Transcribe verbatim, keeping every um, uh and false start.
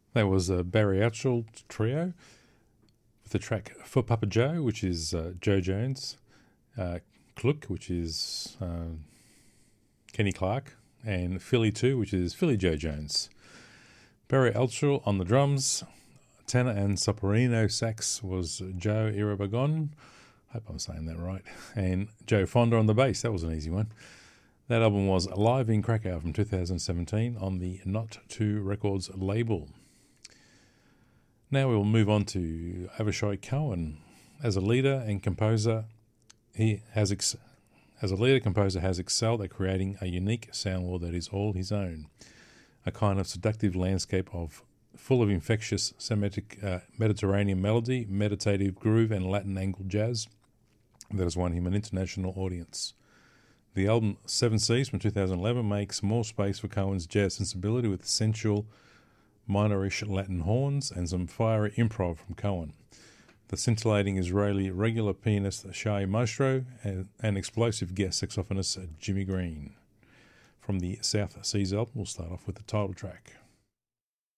That was a Barry Altschul trio with the track For Papa Joe, which is uh, Joe Jones, uh, Kluk, which is uh, Kenny Clark, and Philly two, which is Philly Joe Jones. Barry Altschul on the drums, tenor and soprano sax was Joe Irabagon. Hope I'm saying that right. And Joe Fonda on the bass. That was an easy one. That album was Live in Krakow from two thousand seventeen on the Not two Records label. Now we will move on to Avishai Cohen. As a leader and composer, he has ex- as a leader composer has excelled at creating a unique sound world that is all his own. A kind of seductive landscape of full of infectious Semitic uh, Mediterranean melody, meditative groove, and Latin angled jazz that has won him an international audience. The album Seven Seas from two thousand eleven makes more space for Cohen's jazz sensibility with sensual minorish Latin horns and some fiery improv from Cohen. The scintillating Israeli regular pianist Shai Maestro and an explosive guest saxophonist Jimmy Green. From the South Seas album, we'll start off with the title track.